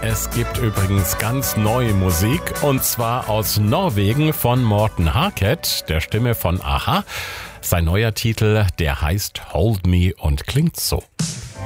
Es gibt übrigens ganz neue Musik, und zwar aus Norwegen von Morten Harket, der Stimme von a-ha. Sein neuer Titel, der heißt Hold Me und klingt so.